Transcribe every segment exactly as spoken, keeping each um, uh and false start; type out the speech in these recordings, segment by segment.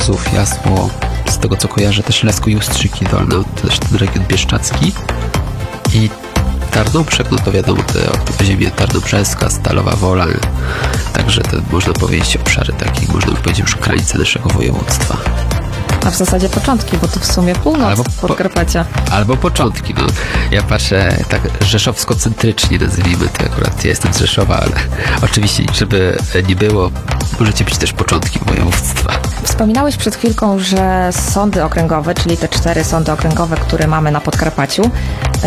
Chorzów, Jasło, z tego co kojarzę też Lesko i Ustrzyki Dolne, też ten region bieszczacki. I Tarnobrzeg, no to wiadomo, te ziemie tarnobrzeska, Stalowa Wola, także to można powiedzieć obszary takie, można by powiedzieć już krańce naszego województwa. A w zasadzie początki, bo to w sumie północ Albo Podkarpacia. Po, albo początki, no. Ja patrzę tak rzeszowsko-centrycznie, nazwijmy to, akurat ja jestem z Rzeszowa, ale oczywiście, żeby nie było, możecie być też początki województwa. Wspominałeś przed chwilką, że sądy okręgowe, czyli te cztery sądy okręgowe, które mamy na Podkarpaciu, ym,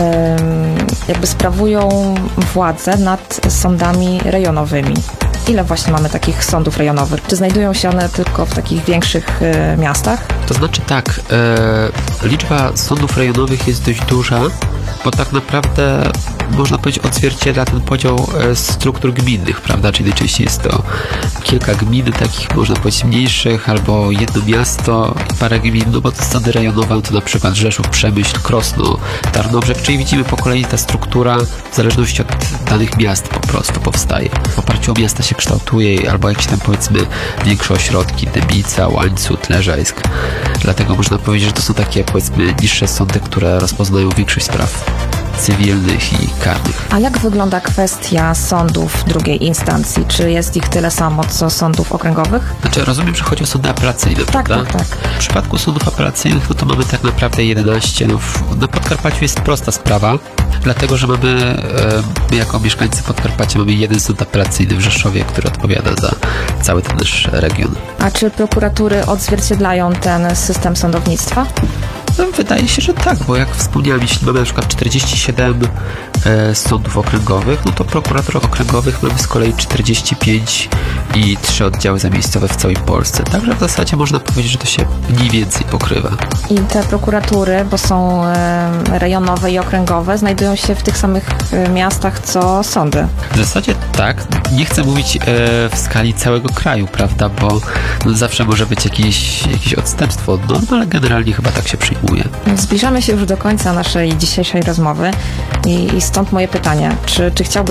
jakby sprawują władzę nad sądami rejonowymi. Ile właśnie mamy takich sądów rejonowych? Czy znajdują się one tylko w takich większych y, miastach? To znaczy tak, e, liczba sądów rejonowych jest dość duża, bo tak naprawdę można powiedzieć odzwierciedla ten podział e, struktur gminnych, prawda? Czyli najczęściej jest to kilka gmin, takich można powiedzieć mniejszych, albo jedno miasto i parę gmin, no bo te sądy rejonowe to na przykład Rzeszów, Przemyśl, Krosno, Tarnobrzeg, czyli widzimy po kolei ta struktura w zależności od danych miast po prostu powstaje. W oparciu o miasta się kształtuje, albo jakieś tam powiedzmy większe ośrodki, Dębica, Łańcut, Leżajsk. Dlatego można powiedzieć, że to są takie powiedzmy niższe sądy, które rozpoznają większość spraw cywilnych i karnych. A jak wygląda kwestia sądów drugiej instancji? Czy jest ich tyle samo, co sądów okręgowych? Znaczy, rozumiem, że chodzi o sądy apelacyjne, Tak, prawda? tak, tak. W przypadku sądów apelacyjnych, no to mamy tak naprawdę jedenaście. No w, na Podkarpaciu jest prosta sprawa, dlatego, że mamy, e, my jako mieszkańcy Podkarpacia mamy jeden sąd apelacyjny w Rzeszowie, który odpowiada za cały ten nasz region. A czy prokuratury odzwierciedlają ten system sądownictwa? No, wydaje się, że tak, bo jak wspomniałem, jeśli mamy na przykład czterdzieści siedem e, sądów okręgowych, no to prokuratorów okręgowych mamy z kolei czterdzieści pięć i trzy oddziały zamiejscowe w całej Polsce. Także w zasadzie można powiedzieć, że to się mniej więcej pokrywa. I te prokuratury, bo są e, rejonowe i okręgowe, znajdują się w tych samych e, miastach, co sądy. W zasadzie tak. Nie chcę mówić e, w skali całego kraju, prawda, bo no, zawsze może być jakieś, jakieś odstępstwo od norm, ale generalnie chyba tak się przyjmuje. Zbliżamy się już do końca naszej dzisiejszej rozmowy i, i stąd moje pytanie. Czy, czy chciałbyś